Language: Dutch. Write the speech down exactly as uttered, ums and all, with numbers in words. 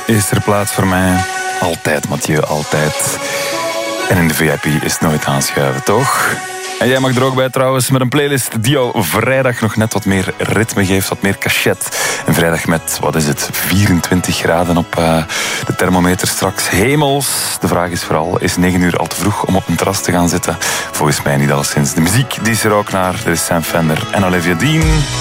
is er plaats voor mij. Altijd, Mathieu, altijd. En in de V I P is het nooit aanschuiven, toch? En jij mag er ook bij trouwens, met een playlist die jou vrijdag nog net wat meer ritme geeft, wat meer cachet. Een vrijdag met, wat is het, vierentwintig graden op uh, de thermometer straks. Hemels. De vraag is vooral, is negen uur al te vroeg om op een terras te gaan zitten? Volgens mij niet alleszins. De muziek, die is er ook naar. Er is Sam Fender en Olivia Dean.